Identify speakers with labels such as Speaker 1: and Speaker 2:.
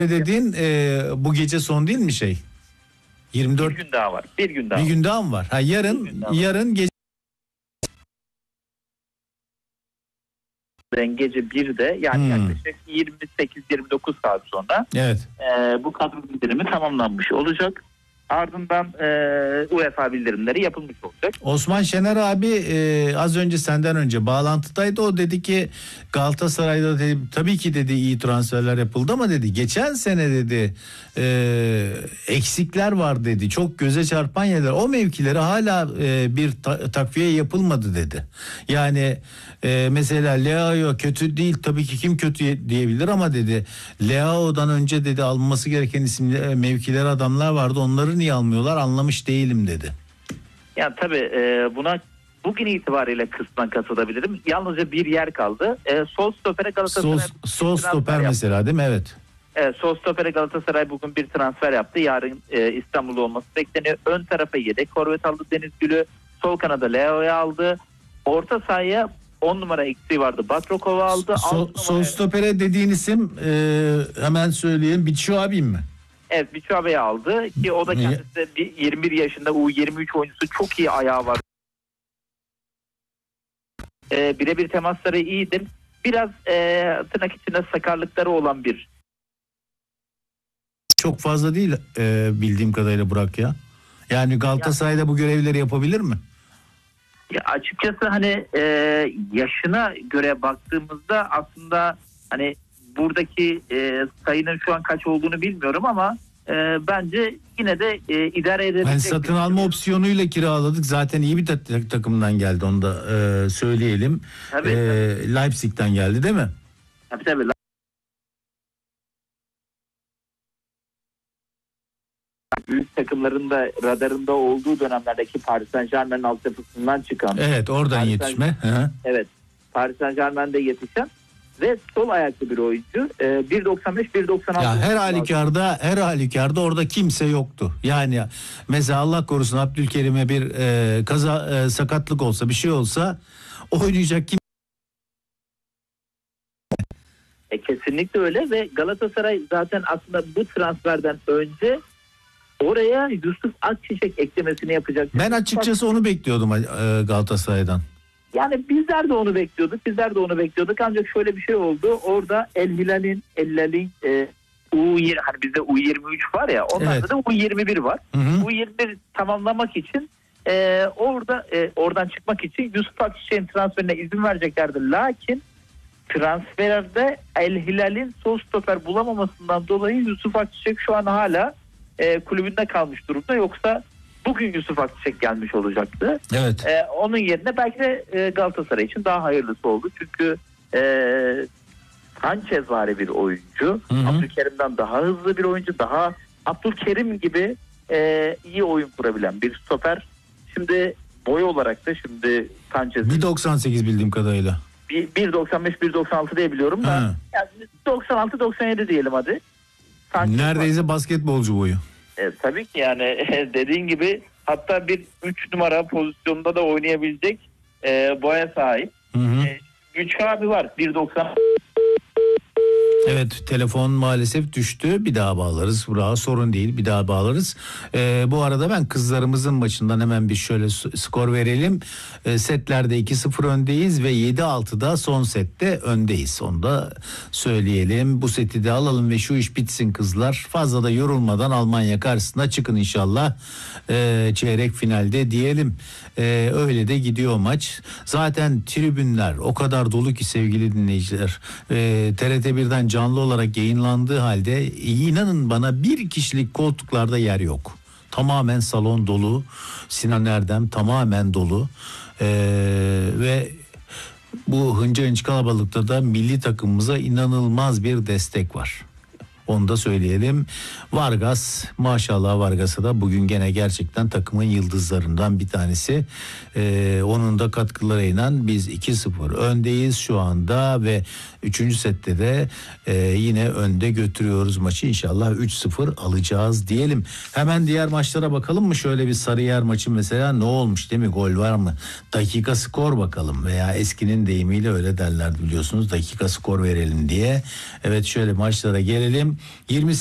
Speaker 1: dediğin bu gece son değil mi şey? 24
Speaker 2: Bir gün daha var. Bir gün daha.
Speaker 1: Bir gün daha mı var? Ha, yarın gece
Speaker 2: gece 1'de yani yaklaşık 28-29 saat sonra
Speaker 1: evet.
Speaker 2: Bu kadro bildirimi tamamlanmış olacak. Ardından UEFA bildirimleri yapılmış olacak.
Speaker 1: Osman Şener abi az önce senden önce bağlantıdaydı. O dedi ki Galatasaray'da dedi, tabii ki dedi iyi transferler yapıldı ama dedi geçen sene dedi eksikler var dedi. Çok göze çarpan yerler. O mevkilere hala bir takviye yapılmadı dedi. Yani mesela Leao kötü değil tabii ki, kim kötü diyebilir ama dedi Leao'dan önce dedi alınması gereken isimli mevkiler adamlar vardı. Onları niye almıyorlar anlamış değilim dedi.
Speaker 2: Yani tabii buna bugün itibariyle kısmen katılabilirim. Yalnızca bir yer kaldı. Sol stopere Galatasaray
Speaker 1: sol stoper mesela değil mi? Evet.
Speaker 2: Sol stopere Galatasaray bugün bir transfer yaptı. Yarın İstanbul'da olması bekleniyor. Ön tarafa yedek forvet aldı Deniz Gül'ü. Sol kanada Leao'yu aldı. Orta sahaya 10 numara eksiği vardı. Batrokov'u aldı.
Speaker 1: Sol stopere dediğin isim hemen söyleyeyim. Biçu abim mi?
Speaker 2: Evet, Biçu abiyi aldı ki o da kendisi de 21 yaşında U23 oyuncusu, çok iyi ayağı var. Birebir temasları iyidir. Biraz tırnak içinde sakarlıkları olan bir.
Speaker 1: Çok fazla değil bildiğim kadarıyla Burak ya. Yani Galatasaray'da bu görevleri yapabilir mi?
Speaker 2: Ya açıkçası hani yaşına göre baktığımızda aslında hani buradaki sayının şu an kaç olduğunu bilmiyorum ama bence yine de idare edebilecek.
Speaker 1: Yani satın alma opsiyonuyla kiraladık. Zaten iyi bir takımdan geldi, onu da söyleyelim.
Speaker 2: Tabii.
Speaker 1: Leipzig'ten geldi değil mi?
Speaker 2: Tabii. Büyük takımların da radarında olduğu dönemlerdeki Paris Saint-Germain'in altyapısından çıkan.
Speaker 1: Evet, oradan yetişme.
Speaker 2: Evet. Paris Saint-Germain'de yetişen ve sol ayaklı bir oyuncu. 1.95-1.96.
Speaker 1: Ya her halükarda orada kimse yoktu. Yani mesela Allah korusun Abdülkerim'e bir sakatlık olsa, bir şey olsa oynayacak kim?
Speaker 2: Kesinlikle öyle ve Galatasaray zaten aslında bu transferden önce oraya Yusuf Akçiçek eklemesini yapacak.
Speaker 1: Ben açıkçası onu bekliyordum Galatasaray'dan.
Speaker 2: Yani bizler de onu bekliyorduk ancak şöyle bir şey oldu. Orada El Hilal'in U20, hani bizde U23 var ya, onlarda evet. Da U21 var. Hı hı. U21 tamamlamak için oradan çıkmak için Yusuf Akçiçek'in transferine izin vereceklerdi. Lakin transferde El Hilal'in sol stoper bulamamasından dolayı Yusuf Akçiçek şu an hala kulübünde kalmış durumda. Yoksa bugün Yusuf Akçiçek gelmiş olacaktı.
Speaker 1: Evet.
Speaker 2: Onun yerine belki de Galatasaray için daha hayırlısı oldu. Çünkü Sanchez-vari bir oyuncu. Hı-hı. Abdülkerim'den daha hızlı bir oyuncu. Daha Abdülkerim gibi iyi oyun kurabilen bir stoper. Şimdi boy olarak da şimdi Sanchez
Speaker 1: 1.98 bildiğim kadarıyla.
Speaker 2: 1.95-1.96 diye biliyorum da yani 96-97 diyelim hadi.
Speaker 1: Sanchez neredeyse var. Basketbolcu boyu.
Speaker 2: Tabii ki yani dediğin gibi hatta bir 3 numara pozisyonda da oynayabilecek boya sahip. Güç abi var 1.90.
Speaker 1: Evet, telefon maalesef düştü. Bir daha bağlarız. Buraya sorun değil. Bir daha bağlarız. Bu arada ben kızlarımızın maçından hemen bir şöyle skor verelim. Setlerde 2-0 öndeyiz ve 7-6'da son sette öndeyiz. Onu da söyleyelim. Bu seti de alalım ve şu iş bitsin kızlar. Fazla da yorulmadan Almanya karşısında çıkın inşallah. Çeyrek finalde diyelim. Öyle de gidiyor maç. Zaten tribünler o kadar dolu ki sevgili dinleyiciler. TRT1'den canlı olarak yayınlandığı halde inanın bana bir kişilik koltuklarda yer yok. Tamamen salon dolu. Sinan Erdem tamamen dolu. Ve bu hınca hınç kalabalıkta da milli takımımıza inanılmaz bir destek var. Onu da söyleyelim. Vargas, maşallah Vargas'a da bugün gene gerçekten takımın yıldızlarından bir tanesi. Onun da katkılarıyla biz 2-0 öndeyiz şu anda ve 3. sette de yine önde götürüyoruz maçı. İnşallah 3-0 alacağız diyelim. Hemen diğer maçlara bakalım mı? Şöyle bir Sarıyer maçı mesela ne olmuş değil mi? Gol var mı? Dakika skor bakalım veya eskinin deyimiyle öyle derlerdi biliyorsunuz. Dakika skor verelim diye. Evet, şöyle maçlara gelelim. 20